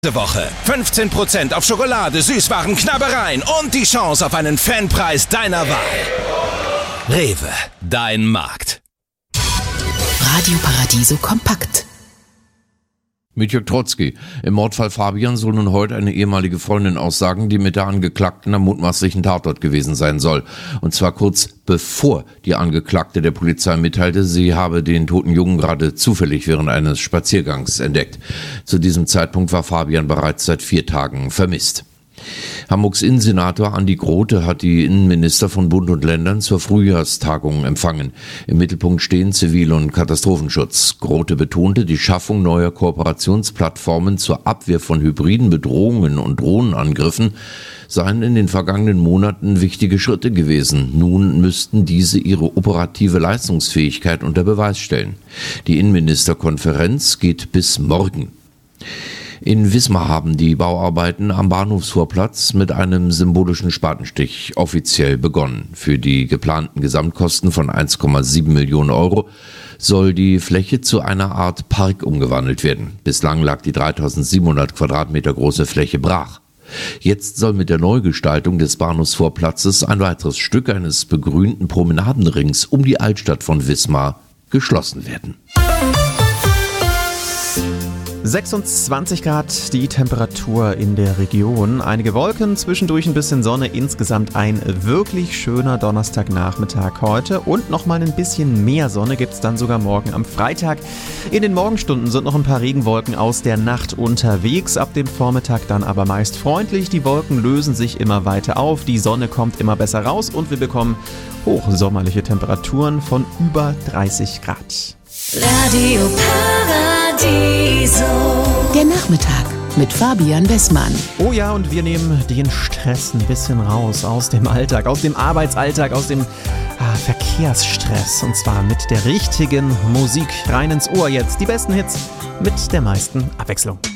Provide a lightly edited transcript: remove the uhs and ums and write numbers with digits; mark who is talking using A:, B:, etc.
A: Diese Woche 15% auf Schokolade, Süßwaren, Knabbereien und die Chance auf einen Fanpreis deiner Wahl. Rewe, dein Markt.
B: Radio Paradiso kompakt.
C: Mit Jörg Trotzki. Im Mordfall Fabian soll nun heute eine ehemalige Freundin aussagen, die mit der Angeklagten am mutmaßlichen Tatort gewesen sein soll. Und zwar kurz bevor die Angeklagte der Polizei mitteilte, sie habe den toten Jungen gerade zufällig während eines Spaziergangs entdeckt. Zu diesem Zeitpunkt war Fabian bereits seit 4 Tagen vermisst. Hamburgs Innensenator Andi Grote hat die Innenminister von Bund und Ländern zur Frühjahrstagung empfangen. Im Mittelpunkt stehen Zivil- und Katastrophenschutz. Grote betonte, die Schaffung neuer Kooperationsplattformen zur Abwehr von hybriden Bedrohungen und Drohnenangriffen seien in den vergangenen Monaten wichtige Schritte gewesen. Nun müssten diese ihre operative Leistungsfähigkeit unter Beweis stellen. Die Innenministerkonferenz geht bis morgen. In Wismar haben die Bauarbeiten am Bahnhofsvorplatz mit einem symbolischen Spatenstich offiziell begonnen. Für die geplanten Gesamtkosten von 1,7 Millionen Euro soll die Fläche zu einer Art Park umgewandelt werden. Bislang lag die 3700 Quadratmeter große Fläche brach. Jetzt soll mit der Neugestaltung des Bahnhofsvorplatzes ein weiteres Stück eines begrünten Promenadenrings um die Altstadt von Wismar geschlossen werden.
D: 26 Grad die Temperatur in der Region. Einige Wolken, zwischendurch ein bisschen Sonne. Insgesamt ein wirklich schöner Donnerstagnachmittag heute. Und nochmal ein bisschen mehr Sonne gibt es dann sogar morgen am Freitag. In den Morgenstunden sind noch ein paar Regenwolken aus der Nacht unterwegs. Ab dem Vormittag dann aber meist freundlich. Die Wolken lösen sich immer weiter auf. Die Sonne kommt immer besser raus. Und wir bekommen hochsommerliche Temperaturen von über 30 Grad.
B: Radio Paradiso. Der Nachmittag mit Fabian Wessmann.
D: Oh ja, und wir nehmen den Stress ein bisschen raus aus dem Alltag, aus dem Arbeitsalltag, aus dem Verkehrsstress. Und zwar mit der richtigen Musik. Rein ins Ohr jetzt. Die besten Hits mit der meisten Abwechslung.